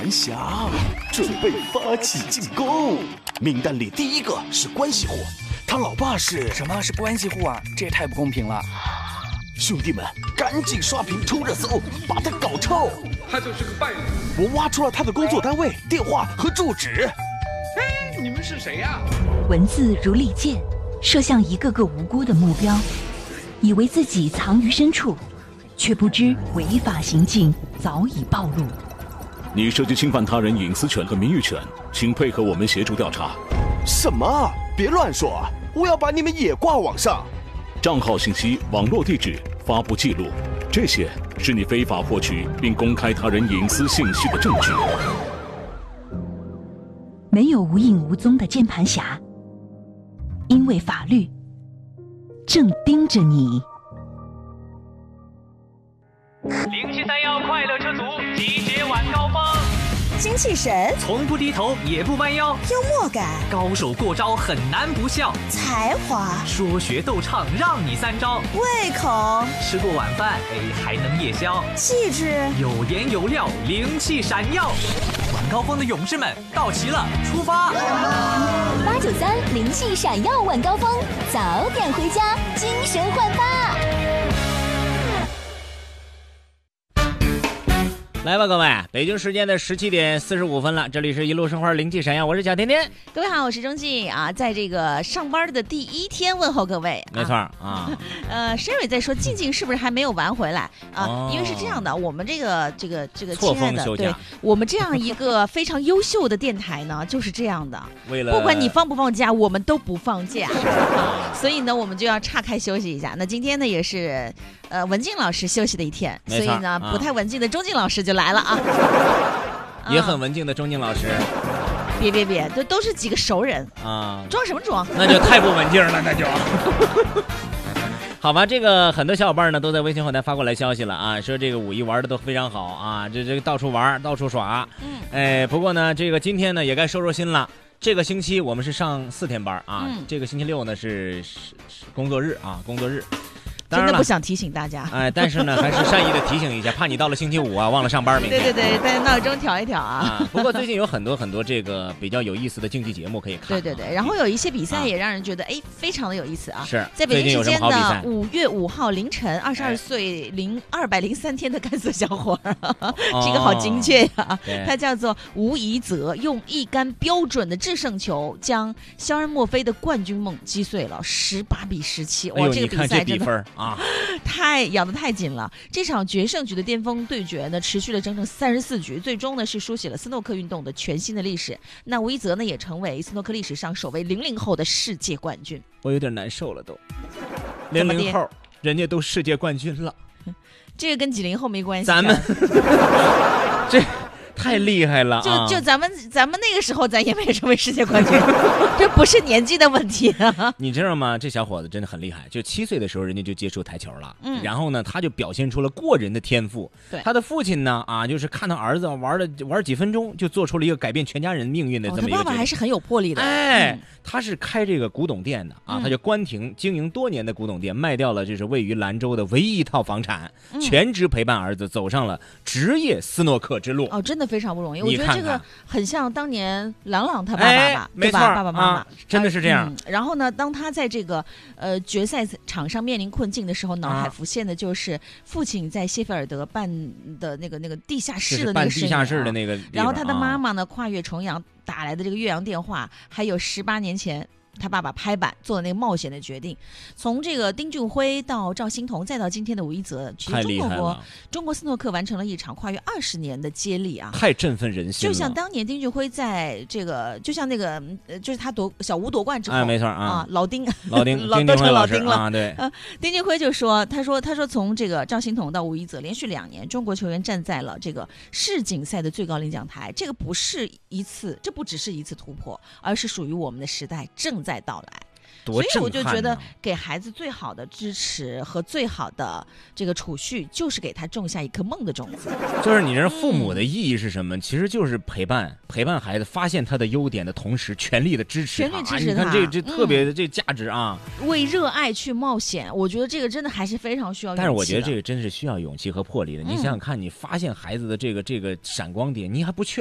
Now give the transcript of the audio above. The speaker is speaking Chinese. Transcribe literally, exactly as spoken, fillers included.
盘侠准备发起进攻，名单里第一个是关系户，他老爸是什么是关系户啊？这也太不公平了！ 兄弟们，赶紧刷屏冲热搜，把他搞臭！ 他就是个败类。 我挖出了他的工作单位、电话和住址。 哎，你们是谁呀、啊？ 文字如利剑，射向一个个无辜的目标，以为自己藏于深处，却不知违法行径早已暴露。 你涉及侵犯他人隐私权和名誉权，请配合我们协助调查。 什么？别乱说！我要把你们也挂网上。 账号信息、网络地址、发布记录，这些是你非法获取并公开他人隐私信息的证据。 没有无影无踪的键盘侠，因为法律正盯着你。 零七三幺快乐车族集结晚高峰， 精气神从不低头也不弯腰， 幽默感高手过招很难不笑， 才华说学逗唱让你三招， 胃口吃过晚饭哎还能夜宵， 气质有颜有料灵气闪耀，晚高峰的勇士们到齐了，出发！ 八九三灵气闪耀晚高峰，早点回家，精神焕发。 来吧，各位，北京时间的十七点四十五分了，这里是一路生活灵气闪耀，我是小甜甜。 各位好，我是钟静啊，在这个上班的第一天问候各位。 没错啊。啊呃 ，Sherry 在说静静是不是还没有玩回来啊？ 哦、 因为是这样的，我们这个这个这个错亲爱的，对我们这样一个非常优秀的电台呢，就是这样的。 为了不管你放不放假，我们都不放假，所以呢，我们就要岔开休息一下。那今天呢，也是呃文静老师休息的一天，所以呢， 啊、 不太文静的钟静老师就来了啊。 也很文静的钟静老师， 别别别，这都是几个熟人啊， 装什么装？ 那就太不文静了，那就。好吧，这个很多小伙伴呢都在微信后台发过来消息了啊，说这个五一玩的都非常好啊，这这个到处玩，到处耍。嗯，哎，不过呢，这个今天呢也该收收心了。这个星期我们是上四天班啊，嗯、这个星期六呢是是是工作日啊，工作日。 真的不想提醒大家， 哎，但是呢，还是善意的提醒一下，怕你到了星期五啊，忘了上班明天。 对对对，在闹钟调一调啊。 啊不过最近有很多很多这个比较有意思的竞技节目可以看。 对对对，然后有一些比赛也让人觉得哎、啊，非常的有意思啊。 是在北京时间的五月五号凌晨，二十二岁零二百零三天的甘肃小伙儿，哦、这个好精确呀、啊！他叫做吴怡泽，用一杆标准的制胜球将肖恩墨菲的冠军梦击碎了，十八比十七。哇， 哎、 这个比赛真的啊。 太咬得太紧了！这场决胜局的巅峰对决呢，持续了整整三十四局，最终呢是书写了斯诺克运动的全新的历史。那吴一泽呢，也成为斯诺克历史上首位零零后的世界冠军。 我有点难受了都，零零后人家都世界冠军了， 这个跟几零后没关系。 咱们这。太厉害了、 啊！就就咱们咱们那个时候，咱也没有成为世界冠军，这不是年纪的问题、啊。 你知道吗？这小伙子真的很厉害，就七岁的时候，人家就接触台球了。嗯，然后呢，他就表现出了过人的天赋。 对， 他的父亲呢，啊，就是看到儿子玩了玩几分钟，就做出了一个改变全家人命运的这么一个决定。 哦、他爸爸还是很有魄力的。 哎， 嗯、 他是开这个古董店的啊，嗯、他就关停经营多年的古董店，卖掉了就是位于兰州的唯一一套房产，嗯、全职陪伴儿子走上了职业斯诺克之路。 哦，真的非常不容易。我觉得看看这个很像当年郎朗他爸爸吧， 哎、对吧？爸爸妈妈、 啊、真的是这样、 嗯。然后呢，当他在这个呃决赛场上面临困境的时候，脑海浮现的就是父亲在谢菲尔德办的那个那个地下室的那个地下室的那个。 然后他的妈妈呢，跨越重洋打来的这个越洋电话，还有十八年前。他爸爸拍板做的那个冒险的决定，从这个丁俊晖到赵欣彤，再到今天的吴一泽，其实中国中国斯诺克完成了一场跨越二十年的接力啊， 太振奋人心了。 就像当年丁俊晖在这个，就像那个，呃，就是他夺小吴夺冠之后， 哎，没错啊， 啊老丁， 老丁， 老都成老丁了啊，对。 啊，丁俊晖就说，他说，他说从这个赵欣彤到吴一泽，连续两年，中国球员站在了这个世锦赛的最高领奖台，这个不是一次，这不只是一次突破，而是属于我们的时代正在到来。所以我就觉得给孩子最好的支持和最好的这个储蓄，就是给他种下一颗梦的种子。 就是你这父母的意义是什么？嗯、其实就是陪伴，陪伴孩子发现他的优点的同时，全力的支持他。 全力支持他。 啊、你看这这特别的这价值啊！ 嗯、为热爱去冒险，我觉得这个真的还是非常需要勇气的。 但是我觉得这个真是需要勇气和魄力的。嗯、你想想看，你发现孩子的这个这个闪光点，你还不确